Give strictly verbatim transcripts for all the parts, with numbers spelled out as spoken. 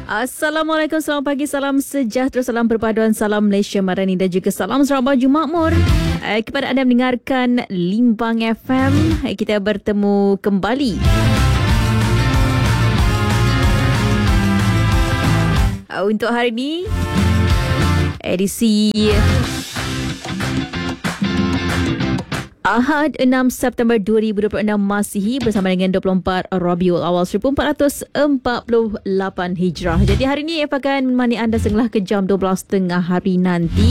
Assalamualaikum, selamat pagi, salam sejahtera, salam perpaduan, salam Malaysia Madani dan juga salam Sarawak Baju Makmur. Eh, kepada anda mendengarkan Limbang F M, eh, kita bertemu kembali. Eh, untuk hari ini, edisi Ahad enam September dua ribu dua puluh enam Masihi bersama dengan dua puluh empat Rabiul Awal seribu empat ratus empat puluh lapan Hijrah. Jadi hari ini F akan menemani anda sehingga ke jam dua belas tiga puluh hari nanti.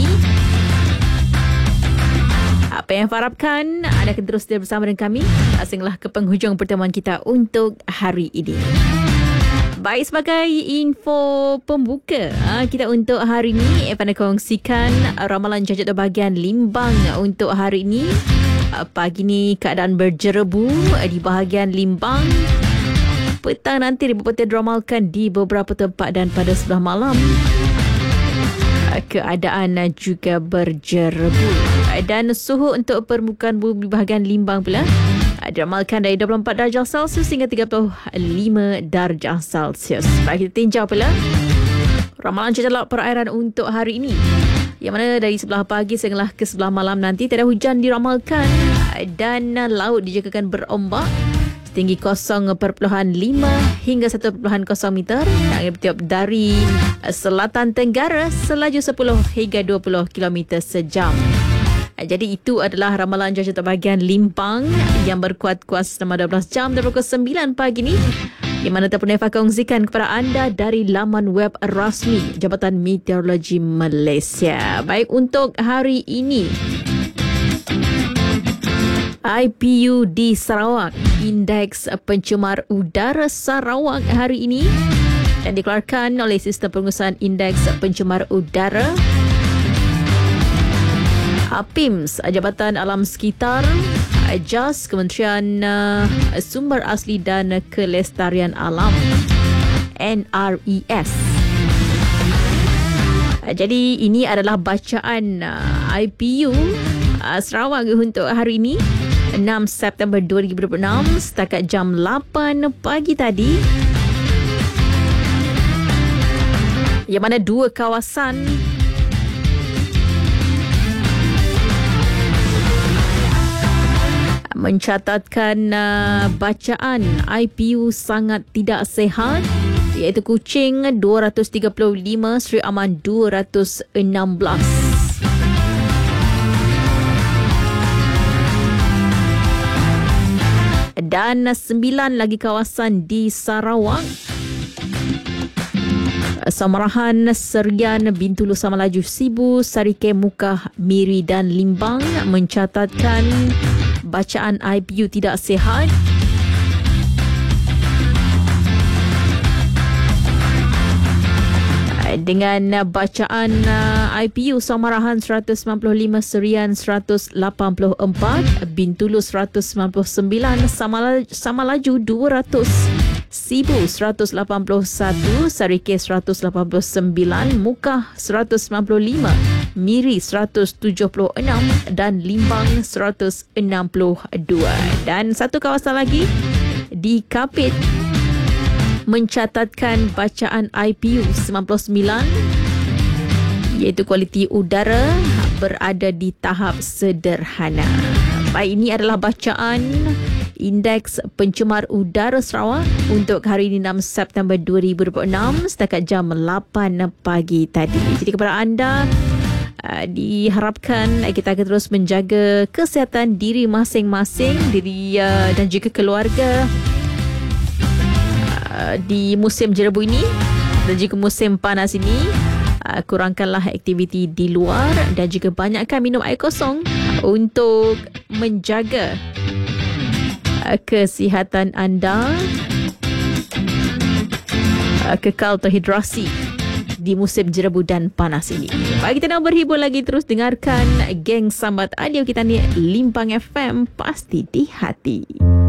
Apa yang F harapkan anda akan terus bersama dengan kami sehingga ke penghujung pertemuan kita untuk hari ini. Baik, sebagai info pembuka kita untuk hari ini, F akan kongsikan ramalan jajat bahagian Limbang untuk hari ini. Pagi ni keadaan berjerebu di bahagian Limbang. Petang nanti diberpotensi diramalkan di beberapa tempat dan pada sebelah malam keadaan juga berjerebu. Dan suhu untuk permukaan bumi di bahagian Limbang pula diramalkan dari dua puluh empat darjah Celsius hingga tiga puluh lima darjah Celsius. Baik, kita tinjau pula ramalan cuaca laut perairan untuk hari ini, yang mana dari sebelah pagi sehinggalah ke sebelah malam nanti tiada hujan diramalkan dan laut dijangkakan berombak setinggi kosong perpuluhan lima hingga satu perpuluhan kosong meter yang bertiup dari selatan tenggara selaju sepuluh hingga dua puluh kilometer sejam. Jadi itu adalah ramalan cuaca bahagian Limbang yang berkuat-kuat selama dua belas jam dari pukul sembilan pagi ni, di mana terpun F kongsikan kepada anda dari laman web rasmi Jabatan Meteorologi Malaysia. Baik, untuk hari ini I P U di Sarawak, Indeks Pencemar Udara Sarawak hari ini yang dikeluarkan oleh Sistem Pengurusan Indeks Pencemar Udara A P I M S, Jabatan Alam Sekitar, J A S, Kementerian uh, Sumber Asli dan Kelestarian Alam, N R E S. Uh, jadi ini adalah bacaan uh, I P U uh, Sarawak untuk hari ini enam September dua ribu dua puluh enam setakat jam lapan pagi tadi, yang mana dua kawasan mencatatkan uh, bacaan I P U sangat tidak sihat, iaitu Kuching dua ratus tiga puluh lima, Seri Aman dua ratus enam belas. Dan sembilan lagi kawasan di Sarawak, Samarahan, Serian, Bintulu, Samalaju, Sibu, Sarike, Mukah, Miri dan Limbang mencatatkan bacaan I P U tidak sihat. Dengan bacaan I P U Samarahan seratus sembilan puluh lima, Serian seratus lapan puluh empat, Bintulu seratus sembilan puluh sembilan, Samalaju dua ratus, Sibu seratus lapan puluh satu, Sarike seratus lapan puluh sembilan, Mukah seratus sembilan puluh lima, Miri seratus tujuh puluh enam dan Limbang seratus enam puluh dua. Dan satu kawasan lagi di Kapit mencatatkan bacaan I P U sembilan puluh sembilan, iaitu kualiti udara berada di tahap sederhana. Baik, ini adalah bacaan Indeks Pencemar Udara Sarawak untuk hari ini enam September dua ribu dua puluh enam setakat jam lapan pagi tadi. Jadi kepada anda, uh, diharapkan kita akan terus menjaga kesihatan diri masing-masing, diri uh, dan juga keluarga di musim jerebu ini dan juga musim panas ini. Uh, kurangkanlah aktiviti di luar dan juga banyakkan minum air kosong untuk menjaga uh, kesihatan anda, uh, kekal terhidrasi di musim jerebu dan panas ini. Baik, kita nak berhibur lagi, terus dengarkan geng sambat audio kita ni Limbang F M, pasti di hati.